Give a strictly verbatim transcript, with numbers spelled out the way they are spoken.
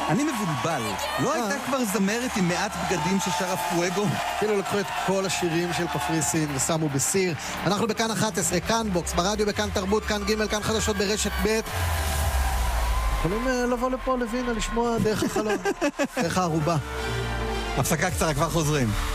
אני מבולבל. לא הייתה כבר זמרת עם מעט בגדים ששרה פואגו? כאילו לקחו את כל השירים של קפריסין ושמו בסיר. אנחנו בכאן אחת עשרה, כאן בוקס, ברדיו, בכאן תרבות, כאן ג', כאן חדשות ברשת ב'. יכולים לבוא לפה לוינה, לשמוע דרך החלון, דרך הערובה. הפסקה קצרה, כבר חוזרים.